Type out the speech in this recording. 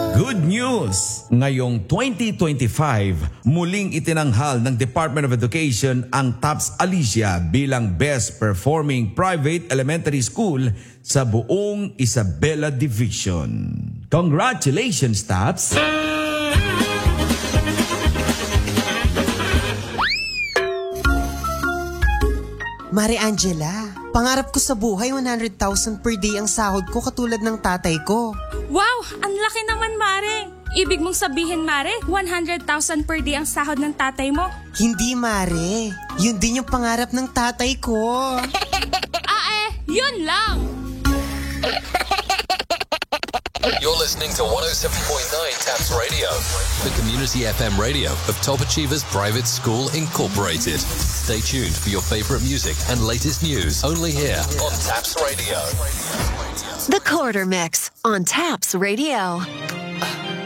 Good news! Ngayong 2025, muling itinanghal ng Department of Education ang TAPS Alicia bilang Best Performing Private Elementary School sa buong Isabela Division. Congratulations, TAPS! Mare Angela, pangarap ko sa buhay 100,000 per day ang sahod ko katulad ng tatay ko. Wow! Ang laki naman, Mare! Ibig mong sabihin, Mare, 100,000 per day ang sahod ng tatay mo? Hindi, Mare. Yun din yung pangarap ng tatay ko. Yun lang! You're listening to 107.9 TAPS Radio, the community FM radio of Top Achievers Private School Incorporated. Stay tuned for your favorite music and latest news only here on TAPS Radio. The Quarter Mix on TAPS Radio.